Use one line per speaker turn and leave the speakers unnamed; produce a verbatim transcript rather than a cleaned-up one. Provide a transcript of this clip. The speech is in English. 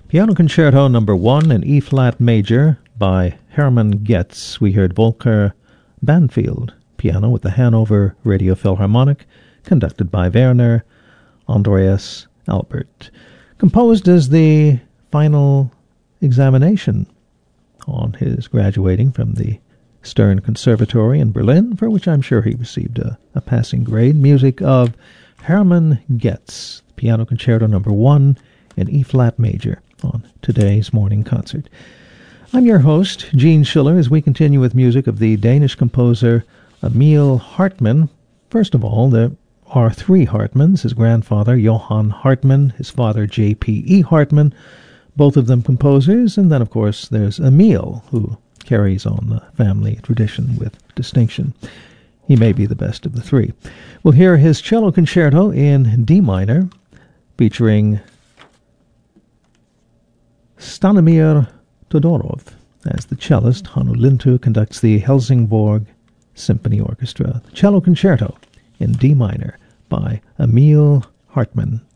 Piano Concerto Number One in E-flat major by Hermann Goetz. We heard Volker Banfield, piano with the Hanover Radio Philharmonic, conducted by Werner Andreas Albert. Composed as the final examination on his graduating from the Stern Conservatory in Berlin, for which I'm sure he received a, a passing grade. Music of Hermann Goetz, Piano Concerto Number One in E-flat major, on today's morning concert. I'm your host, Gene Schiller, as we continue with music of the Danish composer Emil Hartmann. First of all, there are three Hartmanns: his grandfather, Johann Hartmann, his father, J P E. Hartmann, both of them composers, and then, of course, there's Emil, who carries on the family tradition with distinction. He may be the best of the three. We'll hear his cello concerto in D minor, featuring Stanimir Todorov as the cellist. Hannu Lintu conducts the Helsingborg Symphony Orchestra. The cello concerto in D minor by Emil Hartmann.